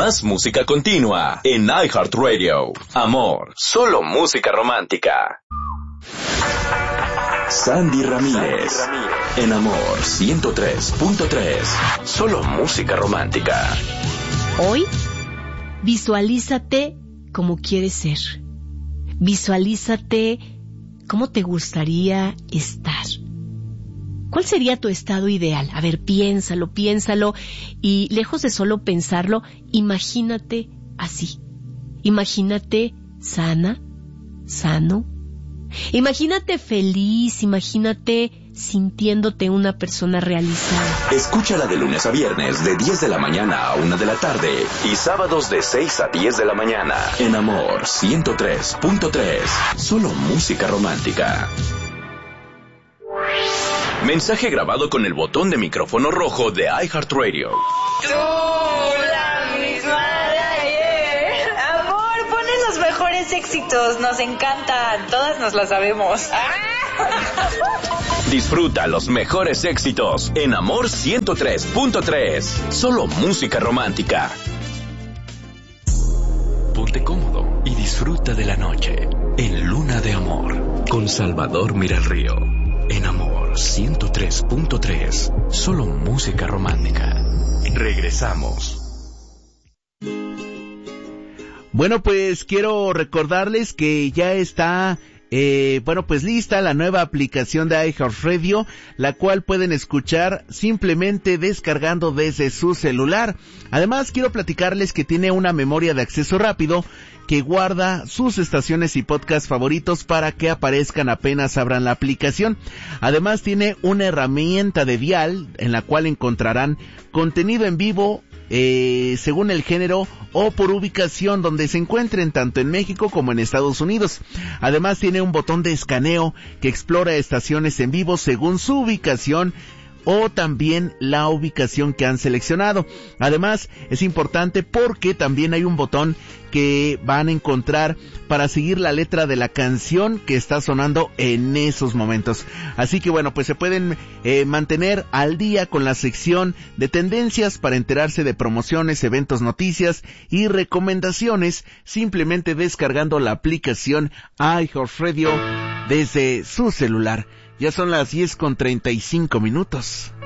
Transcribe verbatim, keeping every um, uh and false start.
Más música continua en iHeartRadio. Amor, solo música romántica. Sandy Ramírez, en Amor ciento tres punto tres. Solo música romántica. Hoy, visualízate como quieres ser. Visualízate cómo te gustaría estar. ¿Cuál sería tu estado ideal? A ver, piénsalo, piénsalo. Y lejos de solo pensarlo, imagínate así. Imagínate sana, sano. Imagínate feliz, imagínate sintiéndote una persona realizada. Escúchala de lunes a viernes de diez de la mañana a una de la tarde y sábados de seis a diez de la mañana en Amor ciento tres punto tres. Solo música romántica. Mensaje grabado con el botón de micrófono rojo de iHeartRadio. Tú, la misma de ayer. Amor, ponen los mejores éxitos, nos encantan, todas nos las sabemos. Disfruta los mejores éxitos en Amor ciento tres punto tres. Solo música romántica. Ponte cómodo y disfruta de la noche en Luna de Amor con Salvador Miralrío. En Amor ciento tres punto tres. Solo música romántica. Regresamos. Bueno, pues quiero recordarles que ya está Eh, bueno, pues lista la nueva aplicación de iHeartRadio, la cual pueden escuchar simplemente descargando desde su celular. Además, quiero platicarles que tiene una memoria de acceso rápido que guarda sus estaciones y podcasts favoritos para que aparezcan apenas abran la aplicación. Además, tiene una herramienta de dial en la cual encontrarán contenido en vivo Eh, según el género o por ubicación donde se encuentren, tanto en México como en Estados Unidos. Además tiene un botón de escaneo que explora estaciones en vivo según su ubicación o también la ubicación que han seleccionado. Además es importante porque también hay un botón que van a encontrar para seguir la letra de la canción que está sonando en esos momentos. Así que bueno, pues se pueden eh, mantener al día con la sección de tendencias para enterarse de promociones, eventos, noticias y recomendaciones simplemente descargando la aplicación iHeartRadio desde su celular. Ya son las diez con treinta y cinco minutos.